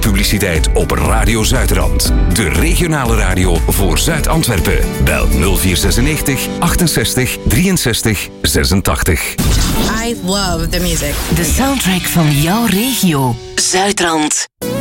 publiciteit op Radio Zuidrand. De regionale radio voor Zuid-Antwerpen. Bel 0496 68 63 86. I love the music. De soundtrack van jouw regio. Zuidrand.